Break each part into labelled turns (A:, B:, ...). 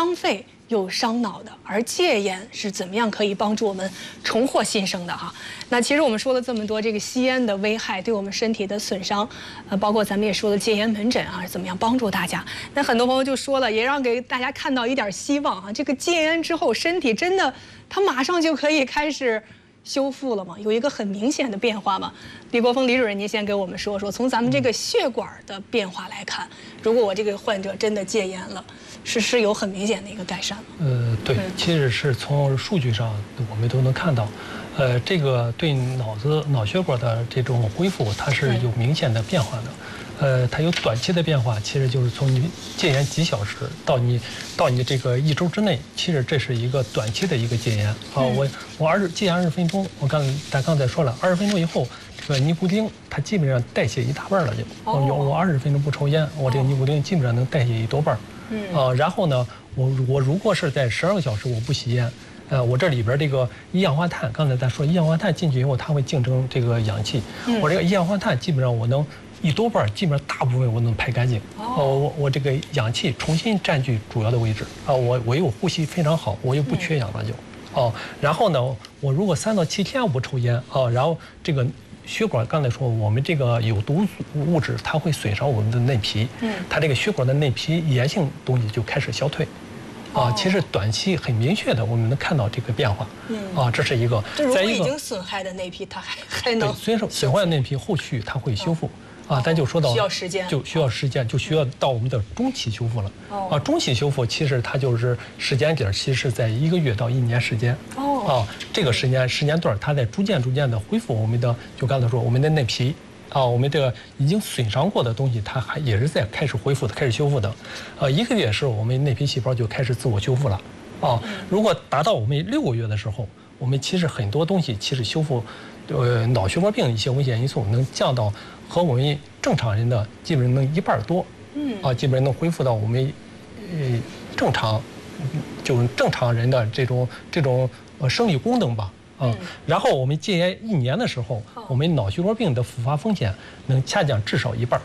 A: 伤肺又伤脑的，而戒烟是怎么样可以帮助我们重获新生的哈？那其实我们说了这么多，这个吸烟的危害对我们身体的损伤，包括咱们也说了戒烟门诊啊，怎么样帮助大家？那很多朋友就说了，也让给大家看到一点希望啊，这个戒烟之后，身体真的它马上就可以开始修复了吗？有一个很明显的变化吗？李国峰李主任，您先给我们说说，从咱们这个血管的变化来看，如果我这个患者真的戒烟了，是有很明显的一个改善吗？
B: 对，其实是从数据上我们都能看到，这个对脑血管的这种恢复，它是有明显的变化的。它有短期的变化，其实就是从你戒烟几小时到你这个1周之内，其实这是一个短期的一个戒烟啊。我戒烟20分钟，咱刚才说了，20分钟以后，这个尼古丁它基本上代谢一大半了就。我20分钟不抽烟，我这个尼古丁基本上能代谢一多半。然后呢，我如果是在12个小时我不吸烟，我这里边这个一氧化碳，刚才咱说一氧化碳进去以后，它会竞争这个氧气。我这个一氧化碳基本上我能一多半，基本上大部分我能排干净。我这个氧气重新占据主要的位置啊，我又呼吸非常好，我又不缺氧了就。然后呢，我如果3到7天我不抽烟啊，然后这个血管刚才说我们这个有毒物质它会损伤我们的内皮，它这个血管的内皮炎性东西就开始消退。其实短期很明确的，我们能看到这个变化。这是一个。
A: 如果已经损害的内皮，它还能
B: 虽然说损坏的内皮后续它会修复。咱就说到
A: 需要时间，
B: 就需要到我们的中期修复了。中期修复其实它就是时间点，其实是在1个月到1年时间。这个时间段，它在逐渐的恢复我们的，就刚才说我们的内皮。我们这个已经损伤过的东西，它也是在开始恢复的，开始修复的。1个月时候，我们内皮细胞就开始自我修复了。如果达到我们6个月的时候，我们其实很多东西其实修复，脑血管病一些危险因素能降到和我们正常人的基本上能1半多。基本上能恢复到我们正常人的这种生理功能吧。然后我们戒烟1年的时候，我们脑血管病的复发风险能下降至少1半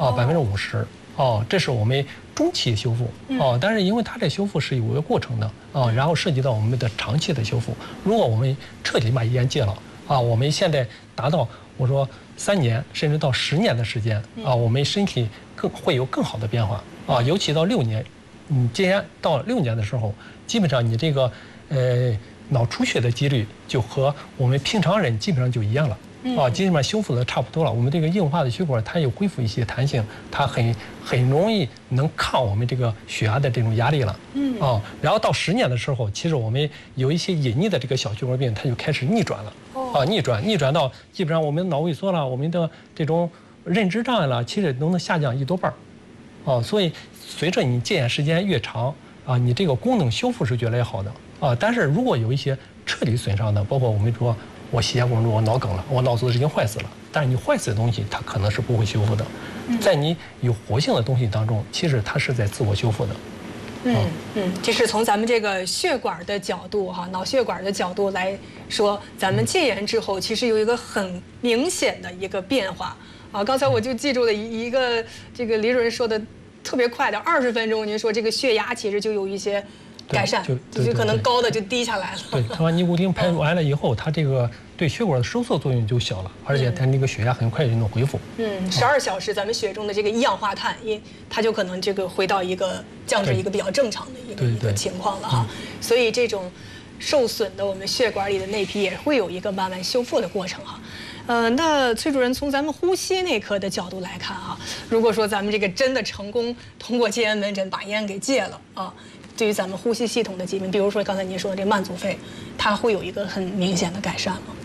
B: ，50%。这是我们中期修复。但是因为它这修复是有一个过程的然后涉及到我们的长期的修复。如果我们彻底把烟戒了我们现在达到我说3年甚至到10年的时间我们身体会有更好的变化尤其到6年，你戒烟到6年的时候，基本上你这个脑出血的几率就和我们平常人基本上就一样了。基本上修复的差不多了。我们这个硬化的血管它有恢复一些弹性，它很容易能抗我们这个血压的这种压力了。然后到10年的时候，其实我们有一些隐匿的这个小血管病，它就开始逆转了。逆转到基本上我们脑萎缩了，我们的这种认知障碍了，其实都能下降1多半。所以随着你戒烟时间越长你这个功能修复是越来越好的但是如果有一些彻底损伤的，包括我们说我吸烟过程中我脑梗了，我脑子已经坏死了，但是你坏死的东西它可能是不会修复的。在你有活性的东西当中，其实它是在自我修复的。
A: 这是从咱们这个血管的角度脑血管的角度来说，咱们戒烟之后其实有一个很明显的一个变化刚才我就记住了一个这个李主任说的特别快的20分钟，您说这个血压其实就有一些改善，就可能高的就低下来了。
B: 对，它把尼古丁排完了以后，它这个对血管的收缩作用就小了，而且它那个血压很快就能恢复。
A: 12小时咱们血中的这个一氧化碳，它就可能这个回到一个降至一个比较正常的一个情况了所以这种受损的我们血管里的内皮也会有一个慢慢修复的过程那崔主任从咱们呼吸内科的角度来看如果说咱们这个真的成功通过戒烟门诊把烟给戒了对于咱们呼吸系统的疾病，比如说刚才您说的这慢阻肺，它会有一个很明显的改善吗？